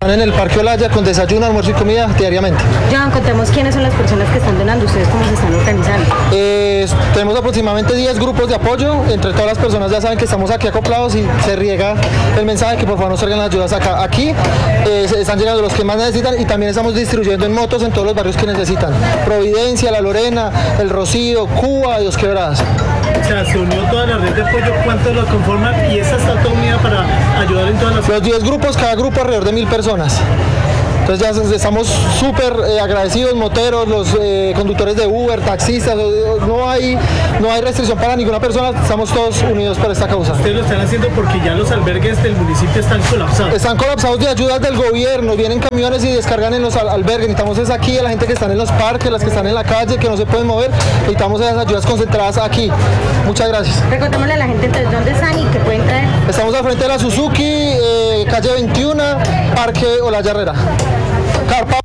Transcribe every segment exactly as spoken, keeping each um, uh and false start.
En el Parque Olaya con desayuno, almuerzo y comida diariamente. Joan, contemos quiénes son las personas que están donando, ustedes cómo se están organizando. Eh, tenemos aproximadamente diez grupos de apoyo, entre todas las personas ya saben que estamos aquí acoplados y se riega el mensaje que por favor nos traigan las ayudas acá. Aquí eh, están llegando los que más necesitan y también estamos distribuyendo en motos en todos los barrios que necesitan. Providencia, La Lorena, El Rocío, Cuba y Dos Quebradas. O sea, se unió toda la red de apoyo, ¿cuántos lo conforman? Y esta está toda unida para ayudar en todas las... Los diez grupos, cada grupo alrededor de mil personas. Entonces ya estamos súper eh, agradecidos, moteros, los eh, conductores de Uber, taxistas, no hay, no hay restricción para ninguna persona, estamos todos unidos por esta causa. Ustedes lo están haciendo porque ya los albergues del municipio están colapsados. Están colapsados de ayudas del gobierno, vienen camiones y descargan en los al albergues, necesitamos es aquí a la gente que están en los parques, las que están en la calle, que no se pueden mover, necesitamos esas ayudas concentradas aquí. Muchas gracias. Recontémosle a la gente entonces dónde están y qué pueden traer. Estamos al frente de la Suzuki, eh, calle veintiuno, Parque Olaya Herrera. Carpa.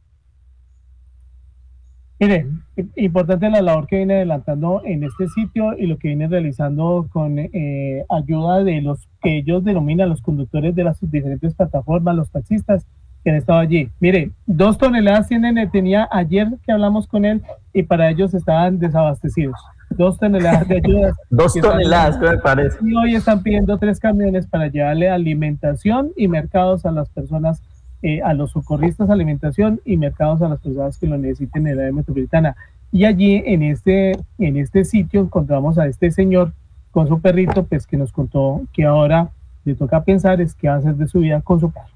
Mire, importante la labor que viene adelantando en este sitio y lo que viene realizando con eh, ayuda de los que ellos denominan los conductores de las diferentes plataformas, los taxistas que han estado allí. Mire, dos toneladas tienen, tenía ayer que hablamos con él y para ellos estaban desabastecidos. Dos toneladas de ayudas. Dos toneladas, ¿qué me parece? Y hoy están pidiendo tres camiones para llevarle alimentación y mercados a las personas, eh, a los socorristas, alimentación y mercados a las personas que lo necesiten en el área metropolitana. Y allí en este, en este sitio encontramos a este señor con su perrito, pues que nos contó que ahora le toca pensar es qué va a hacer de su vida con su perro.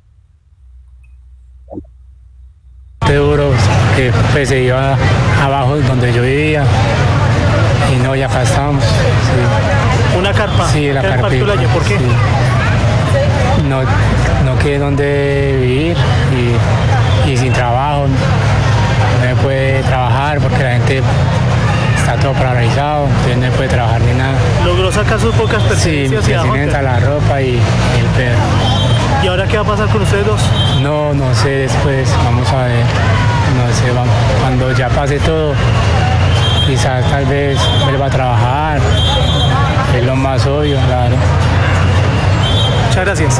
Duro, que pues se iba abajo donde yo vivía y no, ya acá estamos. Sí. ¿Una carpa? Sí, la carpa. ¿Por qué? Sí. No, no quedé donde vivir y, y sin trabajo, no se puede trabajar porque la gente está todo paralizado, entonces no se puede trabajar ni nada. ¿Logró sacar sus pocas pertenencias? Sí, me entra la ropa y, y el perro. ¿Y ahora qué va a pasar con ustedes dos? No, no sé, después vamos a ver, no sé, vamos, cuando ya pase todo, quizás tal vez vuelva a trabajar, es lo más obvio, claro. Muchas gracias.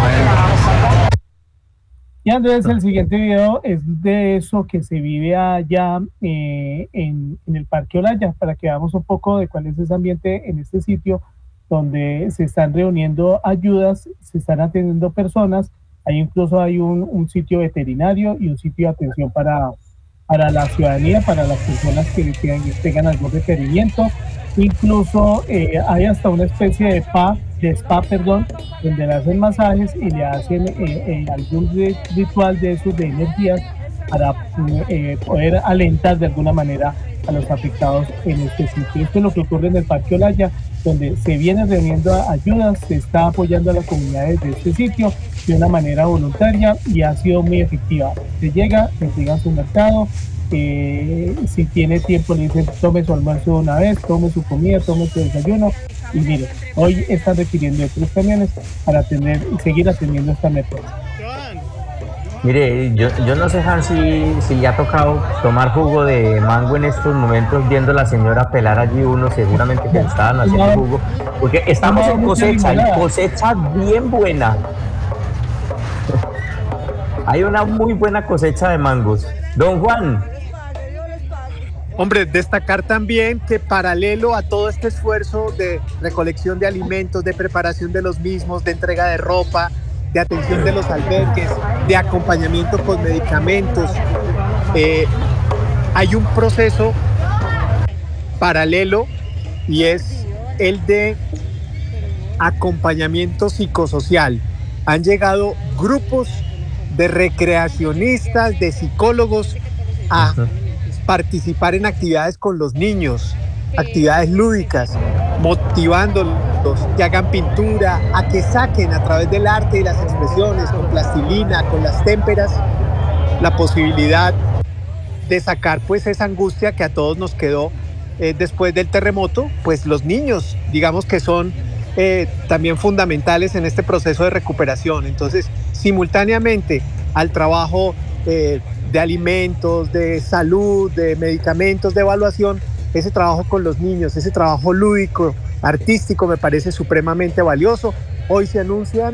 Y Andrés, el siguiente video es de eso que se vive allá eh, en, en el Parque Olaya, para que veamos un poco de cuál es ese ambiente en este sitio donde se están reuniendo ayudas, se están atendiendo personas, ahí incluso hay un, un sitio veterinario y un sitio de atención para, para la ciudadanía, para las personas que tengan, tengan algún requerimiento, incluso eh, hay hasta una especie de spa, de spa, perdón, donde le hacen masajes y le hacen eh, eh, algún ritual de esos de energías para eh, poder alentar de alguna manera a los afectados en este sitio. Esto es lo que ocurre en el Parque Olaya, donde se vienen reuniendo ayudas, se está apoyando a las comunidades de este sitio de una manera voluntaria y ha sido muy efectiva. Se llega, se llega a su mercado, eh, si tiene tiempo le dicen tome su almuerzo de una vez, tome su comida, tome su desayuno y mire, hoy están requiriendo de tres camiones para atender y seguir atendiendo esta emergencia. Mire, yo, yo no sé, Hans, si, si le ha tocado tomar jugo de mango en estos momentos, viendo a la señora pelar allí uno, seguramente que le estaban haciendo jugo, porque estamos en cosecha, y cosecha bien buena. Hay una muy buena cosecha de mangos. Don Juan. Hombre, destacar también que paralelo a todo este esfuerzo de recolección de alimentos, de preparación de los mismos, de entrega de ropa, de atención de los albergues, de acompañamiento con medicamentos, eh, hay un proceso paralelo y es el de acompañamiento psicosocial. Han llegado grupos de recreacionistas, de psicólogos a participar en actividades con los niños, actividades lúdicas, motivándolos que hagan pintura, a que saquen a través del arte y las expresiones, con plastilina, con las témperas, la posibilidad de sacar pues esa angustia que a todos nos quedó eh, después del terremoto. Pues los niños, digamos que son eh, también fundamentales en este proceso de recuperación. Entonces, simultáneamente al trabajo eh, de alimentos, de salud, de medicamentos, de evaluación, ese trabajo con los niños, ese trabajo lúdico, artístico, me parece supremamente valioso. Hoy se anuncian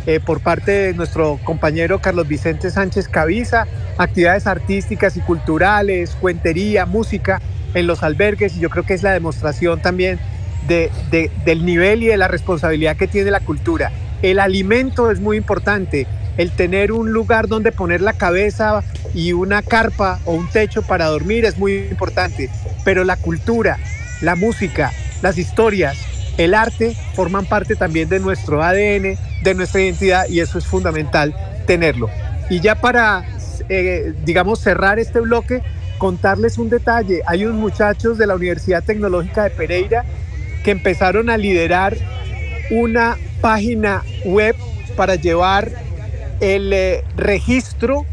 eh, por parte de nuestro compañero Carlos Vicente Sánchez Cabiza, actividades artísticas y culturales, cuentería, música en los albergues, y yo creo que es la demostración también de, de, del nivel y de la responsabilidad que tiene la cultura. El alimento es muy importante, el tener un lugar donde poner la cabeza y una carpa o un techo para dormir es muy importante, pero la cultura, la música, las historias, el arte forman parte también de nuestro A D N, de nuestra identidad, y eso es fundamental tenerlo. Y ya para, eh, digamos, cerrar este bloque, contarles un detalle. Hay unos muchachos de la Universidad Tecnológica de Pereira que empezaron a liderar una página web para llevar el eh, registro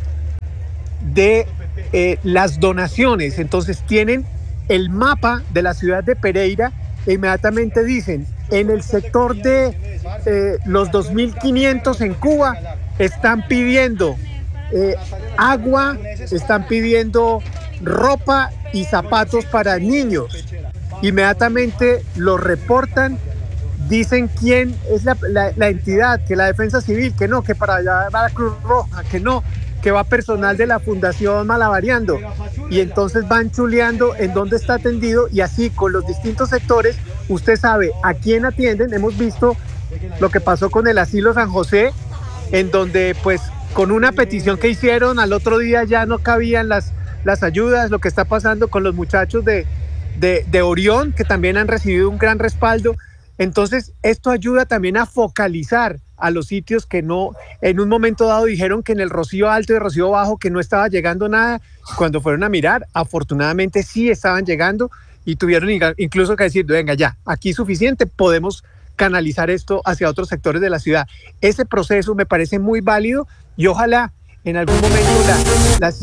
de eh, las donaciones. Entonces tienen el mapa de la ciudad de Pereira e inmediatamente dicen, en el sector de eh, los dos mil quinientos en Cuba están pidiendo eh, agua, están pidiendo ropa y zapatos para niños. Inmediatamente lo reportan, dicen quién es la, la, la entidad, que la Defensa Civil, que no, que para allá va la Cruz Roja, que no, que va personal de la Fundación Malavariando, y entonces van chuleando en dónde está atendido, y así con los distintos sectores usted sabe a quién atienden. Hemos visto lo que pasó con el asilo San José, en donde pues con una petición que hicieron al otro día ya no cabían las, las ayudas, lo que está pasando con los muchachos de, de, de Orión, que también han recibido un gran respaldo. Entonces esto ayuda también a focalizar a los sitios que no, en un momento dado dijeron que en el Rocío Alto y Rocío Bajo que no estaba llegando nada. Cuando fueron a mirar, afortunadamente sí estaban llegando, y tuvieron incluso que decir, venga ya, aquí es suficiente, podemos canalizar esto hacia otros sectores de la ciudad. Ese proceso me parece muy válido, y ojalá en algún momento la, las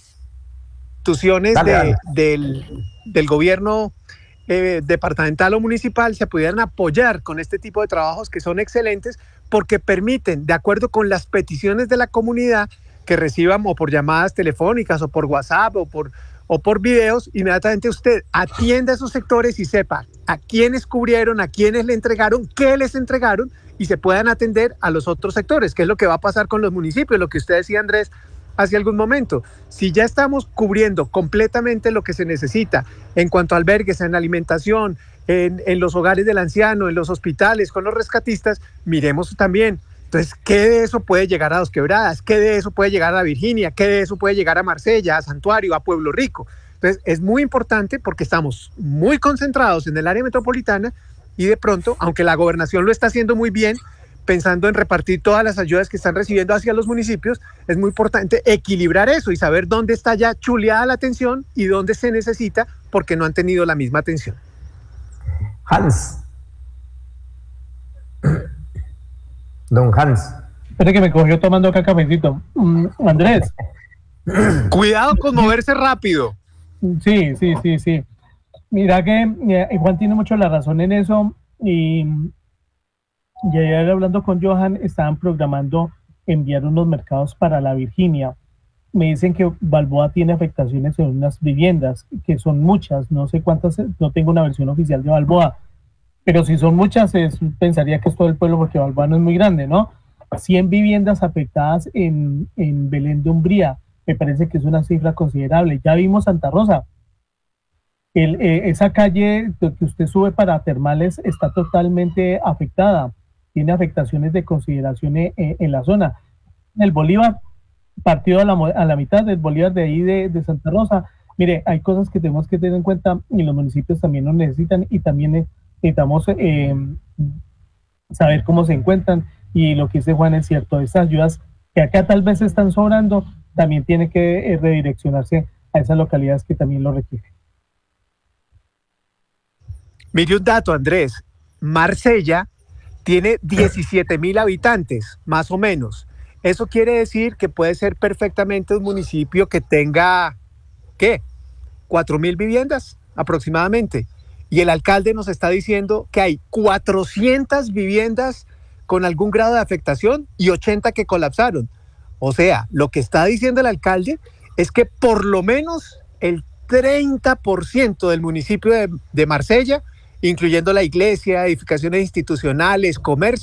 instituciones dale, de, dale. Del, del gobierno Eh, departamental o municipal se pudieran apoyar con este tipo de trabajos que son excelentes, porque permiten, de acuerdo con las peticiones de la comunidad, que reciban o por llamadas telefónicas o por WhatsApp o por, o por videos, inmediatamente usted atienda a esos sectores y sepa a quiénes cubrieron, a quiénes le entregaron, qué les entregaron, y se puedan atender a los otros sectores, que es lo que va a pasar con los municipios, lo que usted decía, Andrés, hace algún momento. Si ya estamos cubriendo completamente lo que se necesita en cuanto a albergues, en alimentación, en, en los hogares del anciano, en los hospitales, con los rescatistas, miremos también, entonces, ¿qué de eso puede llegar a Dos Quebradas? ¿Qué de eso puede llegar a Virginia? ¿Qué de eso puede llegar a Marsella, a Santuario, a Pueblo Rico? Entonces, es muy importante porque estamos muy concentrados en el área metropolitana, y de pronto, aunque la gobernación lo está haciendo muy bien, pensando en repartir todas las ayudas que están recibiendo hacia los municipios, es muy importante equilibrar eso y saber dónde está ya chuleada la atención y dónde se necesita, porque no han tenido la misma atención. Hans. Don Hans. Espera que me cogió tomando acá cafecito. Mm, Andrés. Cuidado con moverse rápido. Sí, sí, sí, sí. Mira que eh, Juan tiene mucho la razón en eso, y y ayer hablando con Johan, estaban programando enviar unos mercados para la Virginia. Me dicen que Balboa tiene afectaciones en unas viviendas, que son muchas, no sé cuántas, no tengo una versión oficial de Balboa, pero si son muchas, es, pensaría que es todo el pueblo, porque Balboa no es muy grande, ¿no? cien viviendas afectadas en, en Belén de Umbría, me parece que es una cifra considerable. Ya vimos Santa Rosa. El, eh, esa calle que usted sube para Termales está totalmente afectada. Tiene afectaciones de consideración en, en la zona. El Bolívar, partido a la, a la mitad del Bolívar de ahí de, de Santa Rosa. Mire, hay cosas que tenemos que tener en cuenta, y los municipios también lo necesitan, y también necesitamos eh, saber cómo se encuentran, y lo que dice Juan es cierto, estas ayudas que acá tal vez están sobrando, también tiene que eh, redireccionarse a esas localidades que también lo requieren. Mire un dato, Andrés. Marsella tiene diecisiete mil habitantes, más o menos. Eso quiere decir que puede ser perfectamente un municipio que tenga, ¿qué? cuatro mil viviendas aproximadamente. Y el alcalde nos está diciendo que hay cuatrocientas viviendas con algún grado de afectación y ochenta que colapsaron. O sea, lo que está diciendo el alcalde es que por lo menos el treinta por ciento del municipio de, de Marsella, incluyendo la iglesia, edificaciones institucionales, comercio,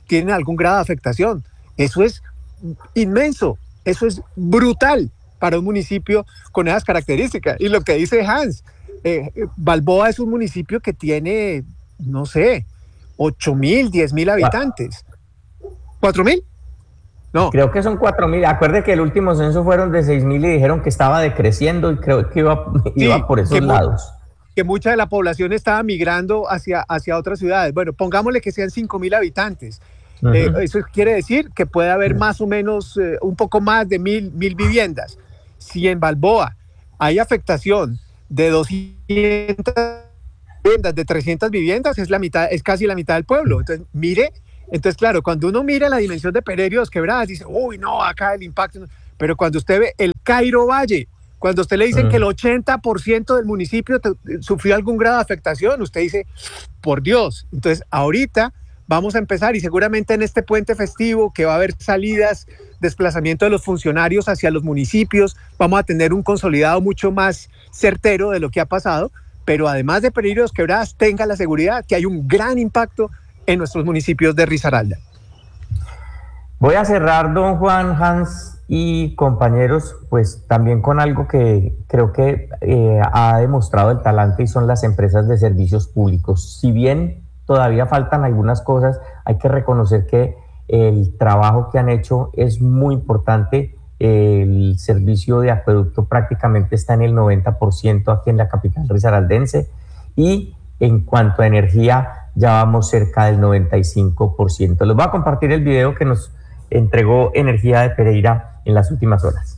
tienen algún grado de afectación. Eso es inmenso, eso es brutal para un municipio con esas características. Y lo que dice Hans, eh, Balboa es un municipio que tiene, no sé, ocho mil, diez mil habitantes. ¿cuatro mil? No. Creo que son cuatro mil. Acuerde que el último censo fueron de seis mil y dijeron que estaba decreciendo y creo que iba, iba sí, por esos lados. Que mucha de la población estaba migrando hacia, hacia otras ciudades. Bueno, pongámosle que sean cinco mil habitantes. Uh-huh. eh, eso quiere decir que puede haber más o menos eh, un poco más de mil, mil viviendas. Si en Balboa hay afectación de doscientas viviendas, de trescientas viviendas, es, la mitad, es casi la mitad del pueblo. Entonces, mire, entonces claro, cuando uno mira la dimensión de Pereira y Dos Quebradas, dice, uy, no, acá el impacto. Pero cuando usted ve el Cairo Valle, cuando usted le dicen uh-huh. que el ochenta por ciento del municipio te, sufrió algún grado de afectación, usted dice, por Dios. Entonces, ahorita vamos a empezar y seguramente en este puente festivo que va a haber salidas, desplazamiento de los funcionarios hacia los municipios, vamos a tener un consolidado mucho más certero de lo que ha pasado, pero además de Pereira y Dos Quebradas, tenga la seguridad que hay un gran impacto en nuestros municipios de Risaralda. Voy a cerrar, don Juan, Hans y compañeros, pues también con algo que creo que eh, ha demostrado el talante y son las empresas de servicios públicos. Si bien todavía faltan algunas cosas, hay que reconocer que el trabajo que han hecho es muy importante. El servicio de acueducto prácticamente está en el noventa por ciento aquí en la capital risaraldense y en cuanto a energía ya vamos cerca del noventa y cinco por ciento. Les voy a compartir el video que nos entregó Energía de Pereira en las últimas horas.